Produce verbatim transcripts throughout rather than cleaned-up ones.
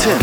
Tim.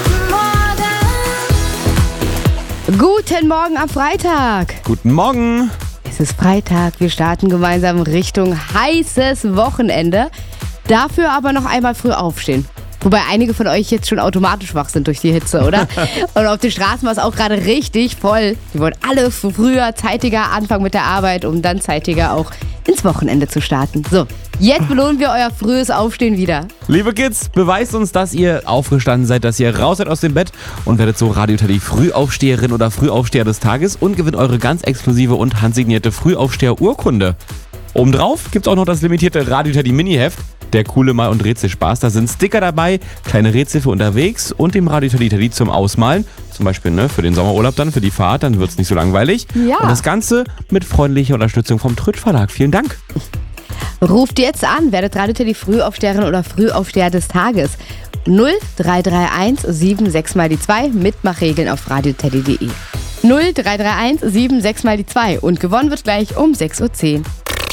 Guten Morgen am Freitag. Guten Morgen. Es ist Freitag, wir starten gemeinsam Richtung heißes Wochenende. Dafür aber noch einmal früh aufstehen. Wobei einige von euch jetzt schon automatisch wach sind durch die Hitze, oder? Und auf den Straßen war es auch gerade richtig voll. Die wollen alle früher, zeitiger anfangen mit der Arbeit, um dann zeitiger auch ins Wochenende zu starten. So, jetzt belohnen wir euer frühes Aufstehen wieder. Liebe Kids, beweist uns, dass ihr aufgestanden seid, dass ihr raus seid aus dem Bett und werdet so Radio Teddy Frühaufsteherin oder Frühaufsteher des Tages und gewinnt eure ganz exklusive und handsignierte Frühaufsteher-Urkunde. Obendrauf gibt's auch noch das limitierte Radio Teddy Mini-Heft. Der coole Mal- und Rätselspaß. Da sind Sticker dabei, kleine Rätsel für unterwegs und dem Radio Teddy Teddy zum Ausmalen. Zum Beispiel ne, für den Sommerurlaub dann, für die Fahrt, dann wird's nicht so langweilig. Ja. Und das Ganze mit freundlicher Unterstützung vom Trütsch Verlag. Vielen Dank. Ruft jetzt an, werdet Radio Teddy Frühaufsteherin oder Frühaufsteher des Tages. null drei drei eins sieben sechs mal die zwei, Mitmachregeln auf radioteddy punkt de. null drei drei eins sieben sechs mal die zwei und gewonnen wird gleich um sechs Uhr zehn.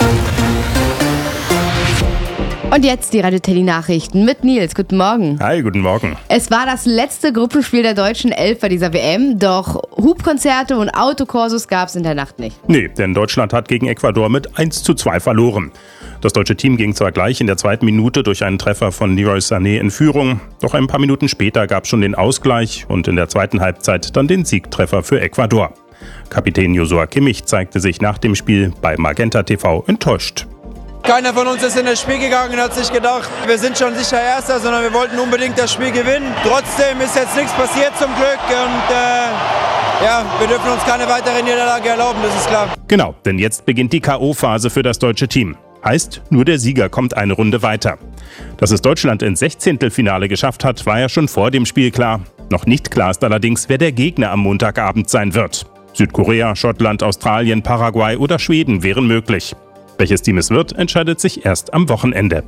Und jetzt die Radio Teddy Nachrichten mit Nils. Guten Morgen. Hi, guten Morgen. Es war das letzte Gruppenspiel der deutschen Elf bei dieser W M, doch Hubkonzerte und Autokursus gab es in der Nacht nicht. Nee, denn Deutschland hat gegen Ecuador mit eins zu zwei verloren. Das deutsche Team ging zwar gleich in der zweiten Minute durch einen Treffer von Leroy Sané in Führung, doch ein paar Minuten später gab es schon den Ausgleich und in der zweiten Halbzeit dann den Siegtreffer für Ecuador. Kapitän Joshua Kimmich zeigte sich nach dem Spiel bei Magenta T V enttäuscht. Keiner von uns ist in das Spiel gegangen und hat sich gedacht, wir sind schon sicher Erster, sondern wir wollten unbedingt das Spiel gewinnen. Trotzdem ist jetzt nichts passiert zum Glück und äh, ja, wir dürfen uns keine weitere Niederlage erlauben, das ist klar. Genau, denn jetzt beginnt die K O-Phase für das deutsche Team. Heißt, nur der Sieger kommt eine Runde weiter. Dass es Deutschland ins Sechzehntelfinale geschafft hat, war ja schon vor dem Spiel klar. Noch nicht klar ist allerdings, wer der Gegner am Montagabend sein wird. Südkorea, Schottland, Australien, Paraguay oder Schweden wären möglich. Welches Team es wird, entscheidet sich erst am Wochenende.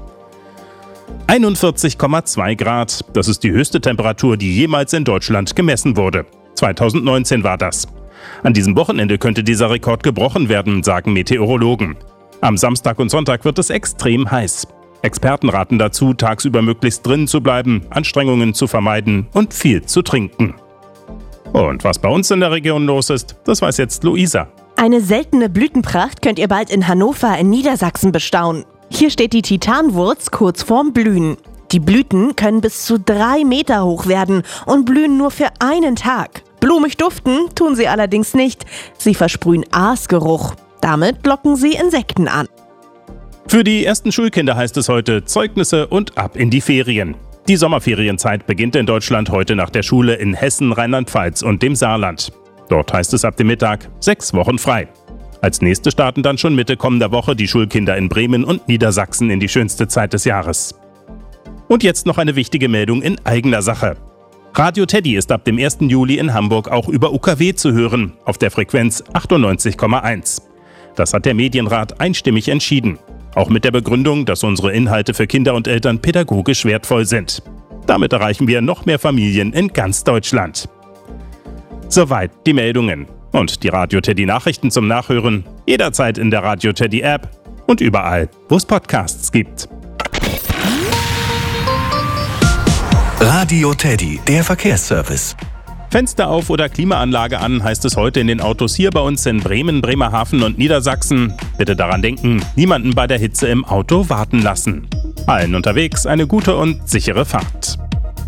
einundvierzig Komma zwei Grad, das ist die höchste Temperatur, die jemals in Deutschland gemessen wurde. zweitausendneunzehn war das. An diesem Wochenende könnte dieser Rekord gebrochen werden, sagen Meteorologen. Am Samstag und Sonntag wird es extrem heiß. Experten raten dazu, tagsüber möglichst drin zu bleiben, Anstrengungen zu vermeiden und viel zu trinken. Und was bei uns in der Region los ist, das weiß jetzt Luisa. Eine seltene Blütenpracht könnt ihr bald in Hannover in Niedersachsen bestaunen. Hier steht die Titanwurz kurz vorm Blühen. Die Blüten können bis zu drei Meter hoch werden und blühen nur für einen Tag. Blumig duften tun sie allerdings nicht. Sie versprühen Aasgeruch. Damit locken sie Insekten an. Für die ersten Schulkinder heißt es heute Zeugnisse und ab in die Ferien. Die Sommerferienzeit beginnt in Deutschland heute nach der Schule in Hessen, Rheinland-Pfalz und dem Saarland. Dort heißt es ab dem Mittag sechs Wochen frei. Als nächste starten dann schon Mitte kommender Woche die Schulkinder in Bremen und Niedersachsen in die schönste Zeit des Jahres. Und jetzt noch eine wichtige Meldung in eigener Sache. Radio Teddy ist ab dem ersten Juli in Hamburg auch über U K W zu hören, auf der Frequenz achtundneunzig Komma eins. Das hat der Medienrat einstimmig entschieden. Auch mit der Begründung, dass unsere Inhalte für Kinder und Eltern pädagogisch wertvoll sind. Damit erreichen wir noch mehr Familien in ganz Deutschland. Soweit die Meldungen. Und die Radio Teddy Nachrichten zum Nachhören jederzeit in der Radio Teddy App und überall, wo es Podcasts gibt. Radio Teddy, der Verkehrsservice. Fenster auf oder Klimaanlage an, heißt es heute in den Autos hier bei uns in Bremen, Bremerhaven und Niedersachsen. Bitte daran denken, niemanden bei der Hitze im Auto warten lassen. Allen unterwegs eine gute und sichere Fahrt.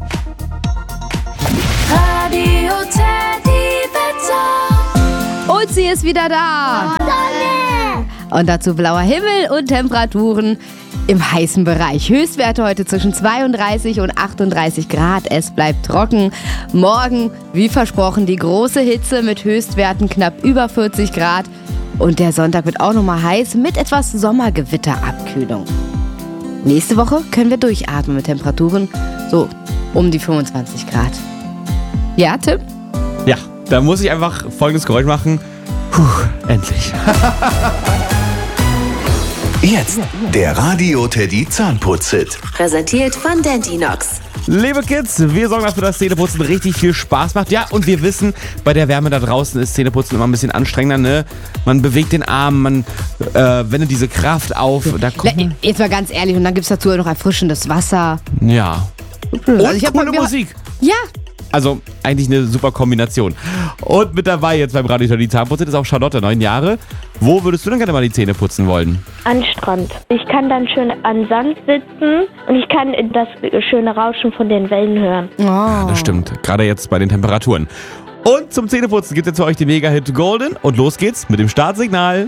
Radio Teddy Wetter. Und sie ist wieder da. Sonne. Und dazu blauer Himmel und Temperaturen im heißen Bereich. Höchstwerte heute zwischen zweiunddreißig und achtunddreißig Grad. Es bleibt trocken. Morgen, wie versprochen, die große Hitze mit Höchstwerten knapp über vierzig Grad. Und der Sonntag wird auch nochmal heiß mit etwas Sommergewitterabkühlung. Nächste Woche können wir durchatmen mit Temperaturen so um die fünfundzwanzig Grad. Ja, Tim? Ja, da muss ich einfach folgendes Geräusch machen. Puh, endlich. Jetzt der Radio Teddy Zahnputz-Hit. Präsentiert von Dentinox. Liebe Kids, wir sorgen dafür, dass Zähneputzen richtig viel Spaß macht. Ja, und wir wissen, bei der Wärme da draußen ist Zähneputzen immer ein bisschen anstrengender, ne? Man bewegt den Arm, man äh, wendet diese Kraft auf. Da kommt Jetzt mal ganz ehrlich, und dann gibt es dazu noch erfrischendes Wasser. ja. Und Also ich hab- coole wir- Musik. Ja, Also eigentlich eine super Kombination. Und mit dabei jetzt beim Radio die Zahnputze ist auch Charlotte, neun Jahre. Wo würdest du denn gerne mal die Zähne putzen wollen? An Strand. Ich kann dann schön an Sand sitzen und ich kann das schöne Rauschen von den Wellen hören. Das stimmt, gerade jetzt bei den Temperaturen. Und zum Zähneputzen gibt es jetzt für euch den Mega-Hit Golden. Und los geht's mit dem Startsignal.